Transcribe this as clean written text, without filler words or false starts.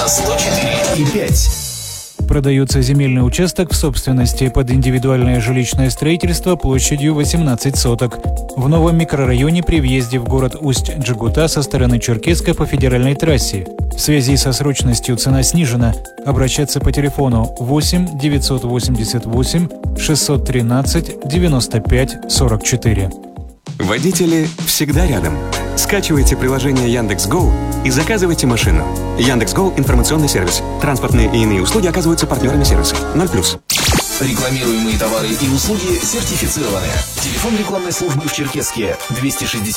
104,5. Продается земельный участок в собственности под индивидуальное жилищное строительство площадью 18 соток. В новом микрорайоне при въезде в город Усть-Джегута со стороны Черкесска по федеральной трассе. В связи со срочностью цена снижена. Обращаться по телефону 8 988 613 95 44. Водители всегда рядом. Скачивайте приложение Яндекс.Гоу и заказывайте машину. Яндекс.Гоу – информационный сервис. Транспортные и иные услуги оказываются партнерами сервиса. 0+. Рекламируемые товары и услуги сертифицированы. Телефон рекламной службы в Черкесске 260